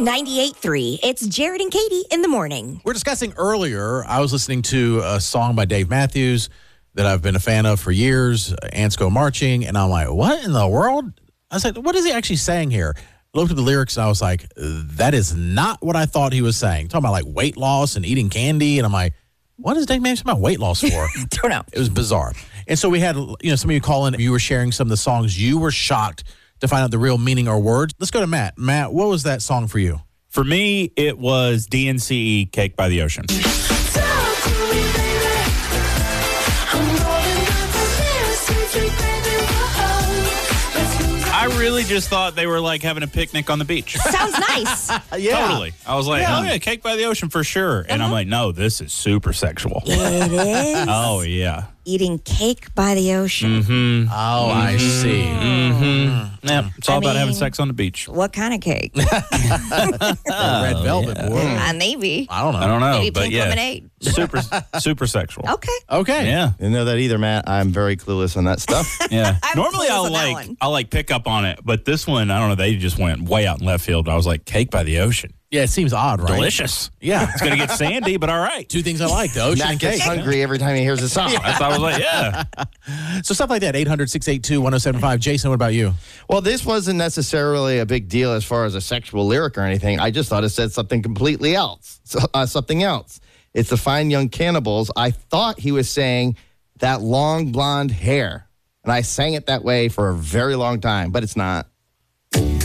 98.3. It's Jared and Katie in the morning. We're discussing earlier, I was listening to a song by Dave Matthews that I've been a fan of for years, Ants Go Marching, and I'm like, what in the world? I was like, what is he actually saying here? I looked at the lyrics, and I was like, that is not what I thought he was saying. Talking about, like, weight loss and eating candy, and I'm like, what is Dave Matthews talking about weight loss for? Don't know. It was bizarre. And so we had, some of you call in, you were sharing some of the songs you were shocked to find out the real meaning or words. Let's go to Matt. Matt, what was that song for you? For me, it was DNCE, Cake by the Ocean. I really just thought they were like having a picnic on the beach. Sounds nice. Yeah. Totally. I was like, oh yeah, Cake by the Ocean for sure. And I'm like, no, this is super sexual. It is. Oh, yeah. Eating cake by the ocean. Mm-hmm. Oh, I see. Mm-hmm. Yeah, it's all about having sex on the beach. What kind of cake? Red velvet, boy. Maybe. I don't know. I don't know, Maybe but pink yeah, lemonade. super sexual. Okay. Okay. Yeah. Didn't know that either, Matt. I'm very clueless on that stuff. Yeah. I'm Normally clueless on that one. I'll pick up on it, but this one, I don't know, they just went way out in left field. I was like, Cake by the Ocean. Yeah, it seems odd, right? Delicious. Yeah. It's going to get sandy, but all right. Two things I like, the ocean Matt and gets cake. hungry every time he hears a song. I thought I was like, yeah. So stuff like that, 800-682-1075. Jason, what about you? Well, this wasn't necessarily a big deal as far as a sexual lyric or anything. I just thought it said something completely else. Something else. It's the Fine Young Cannibals. I thought he was saying that long blonde hair. And I sang it that way for a very long time, but it's not.